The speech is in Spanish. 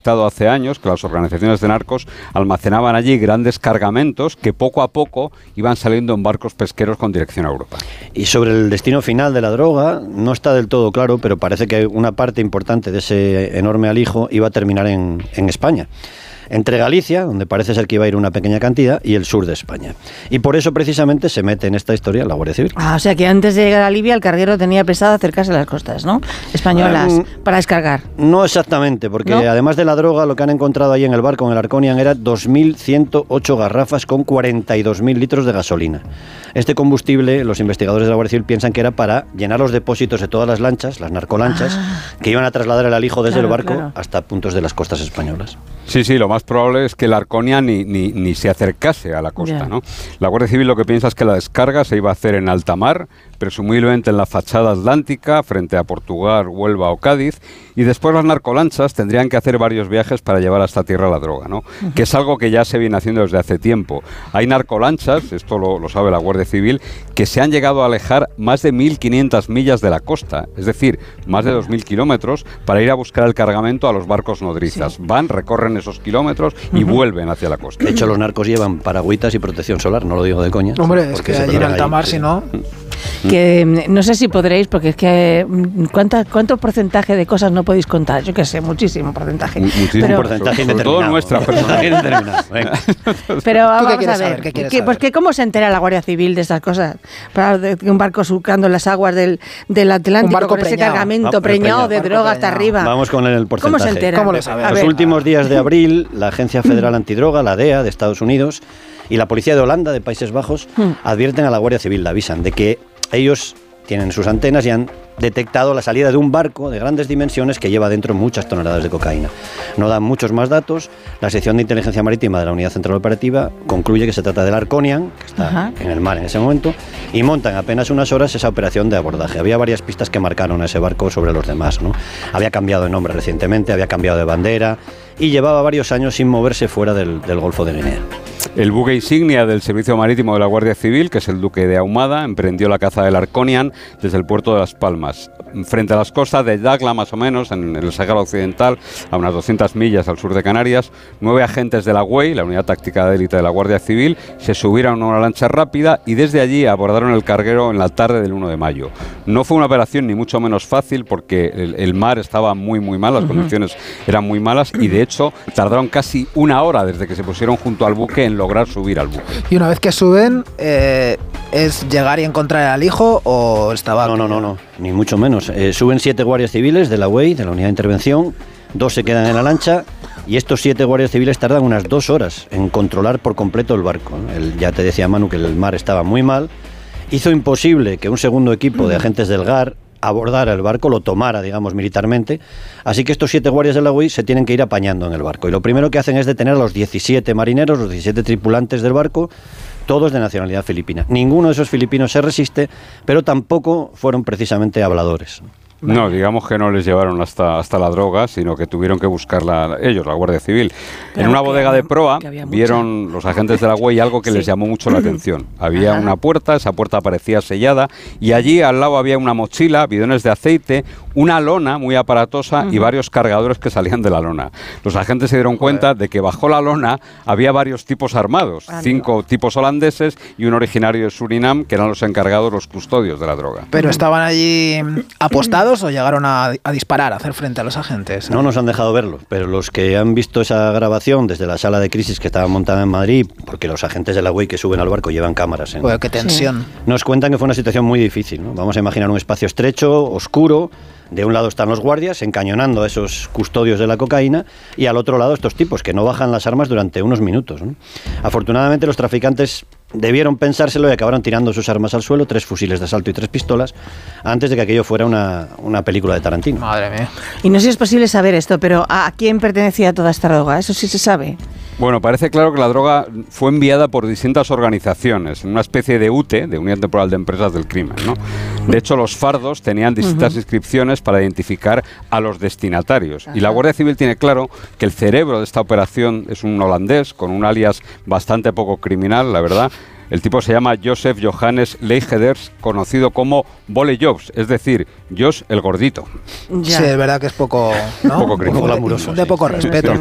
hace años que las organizaciones de narcos almacenaban allí grandes cargamentos que poco a poco iban saliendo en barcos pesqueros con dirección a Europa. Y sobre el destino final de la droga, no está del todo claro, pero parece que una parte importante de ese enorme alijo iba a terminar en España. Entre Galicia, donde parece ser que iba a ir una pequeña cantidad, y el sur de España. Y por eso precisamente se mete en esta historia la Guardia Civil. O sea que antes de llegar a Libia el carguero tenía pensado acercarse a las costas, ¿no? Españolas, para descargar. No exactamente, porque además de la droga, lo que han encontrado ahí en el barco, en el Arconian, era 2.108 garrafas con 42.000 litros de gasolina. Este combustible, los investigadores de la Guardia Civil piensan que era para llenar los depósitos de todas las lanchas, las narcolanchas, que iban a trasladar el alijo desde el barco hasta puntos de las costas españolas. Sí, lo más probable es que el Arconian ni se acercase a la costa, ¿no? La Guardia Civil lo que piensa es que la descarga se iba a hacer en alta mar, presumiblemente en la fachada atlántica, frente a Portugal, Huelva o Cádiz, y después las narcolanchas tendrían que hacer varios viajes para llevar hasta tierra la droga, ¿no? Que es algo que ya se viene haciendo desde hace tiempo. Hay narcolanchas, esto lo sabe la Guardia Civil, que se han llegado a alejar más de 1.500 millas de la costa, es decir, más de 2.000 kilómetros, para ir a buscar el cargamento a los barcos nodrizas. Van, recorren esos kilómetros y vuelven hacia la costa. De hecho, los narcos llevan paragüitas y protección solar, no lo digo de coña. Hombre, es que allí en alta mar, si no... Que no sé si podréis, porque es que ¿cuánto porcentaje de cosas no podéis contar? Yo qué sé, muchísimo porcentaje. Muchísimo porcentaje indeterminado. Todo nuestra personalidad. Pero vamos a ver, pues ¿cómo se entera la Guardia Civil de estas cosas? Para un barco surcando las aguas del Atlántico con ese cargamento preñado de droga hasta arriba. Vamos con el porcentaje. ¿Cómo se entera? ¿Cómo lo sabes? Los últimos días de abril, la Agencia Federal Antidroga, la DEA, de Estados Unidos, y la Policía de Holanda, de Países Bajos, advierten a la Guardia Civil, la avisan, de que ellos tienen sus antenas y han detectado la salida de un barco de grandes dimensiones que lleva dentro muchas toneladas de cocaína. No dan muchos más datos. La sección de inteligencia marítima de la Unidad Central Operativa concluye que se trata del Arconian, que está en el mar en ese momento, y montan apenas unas horas esa operación de abordaje. Había varias pistas que marcaron a ese barco sobre los demás, ¿no? Había cambiado de nombre recientemente, había cambiado de bandera y llevaba varios años sin moverse fuera del Golfo de Guinea. El buque insignia del Servicio Marítimo de la Guardia Civil, que es el Duque de Ahumada, emprendió la caza del Arconian desde el puerto de Las Palmas, frente a las costas de Dakhla, más o menos, en el Sáhara Occidental, a unas 200 millas al sur de Canarias. 9 agentes de la UEI, la Unidad Táctica de Élite de la Guardia Civil, se subieron a una lancha rápida y desde allí abordaron el carguero en la tarde del 1 de mayo. No fue una operación ni mucho menos fácil porque el mar estaba muy mal, las condiciones eran muy malas y de hecho tardaron casi una hora desde que se pusieron junto al buque en lograr subir al buque. Y una vez que suben, ¿es llegar y encontrar el alijo o estaba...? No, ni mucho menos. Suben 7 guardias civiles de la UEI, de la Unidad de Intervención, 2 se quedan en la lancha y estos 7 guardias civiles tardan unas 2 horas en controlar por completo el barco. Ya te decía Manu que el mar estaba muy mal. Hizo imposible que un segundo equipo de agentes del GAR abordara el barco, lo tomara, digamos, militarmente. Así que estos 7 guardias de la UEI se tienen que ir apañando en el barco. Y lo primero que hacen es detener a los 17 marineros, los 17 tripulantes del barco, todos de nacionalidad filipina. Ninguno de esos filipinos se resiste, pero tampoco fueron precisamente habladores. No, digamos que no les llevaron hasta la droga, sino que tuvieron que buscarla ellos, la Guardia Civil. En una bodega de proa vieron los agentes de la UEI algo que les llamó mucho la atención. Había una puerta, esa puerta parecía sellada, y allí al lado había una mochila, bidones de aceite, una lona muy aparatosa y varios cargadores que salían de la lona. Los agentes se dieron cuenta de que bajo la lona había varios tipos armados, 5 tipos holandeses y un originario de Surinam, que eran los encargados, los custodios de la droga. ¿Pero estaban allí apostados o llegaron a disparar, a hacer frente a los agentes? No nos han dejado verlo, pero los que han visto esa grabación desde la sala de crisis que estaba montada en Madrid, porque los agentes de la UEI que suben al barco llevan cámaras. Bueno, qué tensión. Nos cuentan que fue una situación muy difícil, ¿no? Vamos a imaginar un espacio estrecho, oscuro. De un lado están los guardias encañonando a esos custodios de la cocaína y al otro lado estos tipos que no bajan las armas durante unos minutos, ¿no? Afortunadamente los traficantes debieron pensárselo y acabaron tirando sus armas al suelo, 3 fusiles de asalto y 3 pistolas, antes de que aquello fuera una película de Tarantino. Madre mía. Y no sé si es posible saber esto, pero ¿a quién pertenecía toda esta droga? Eso sí se sabe. Bueno, parece claro que la droga fue enviada por distintas organizaciones, en una especie de UTE, de Unión Temporal de Empresas del Crimen, ¿no? De hecho, los fardos tenían distintas inscripciones para identificar a los destinatarios. Y la Guardia Civil tiene claro que el cerebro de esta operación es un holandés, con un alias bastante poco criminal, la verdad. El tipo se llama Joseph Johannes Leigeders, conocido como Bole Jobs, es decir, Josh el gordito. Sí, es verdad que es poco, ¿no? Poco glamuroso. De poco respeto.